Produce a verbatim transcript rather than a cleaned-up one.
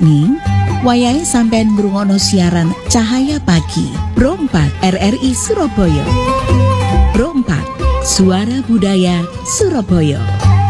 yakni wayahe sampean ngrungokno siaran Cahaya Pagi Pro empat R R I Surabaya. Pro empat Suara Budaya Surabaya.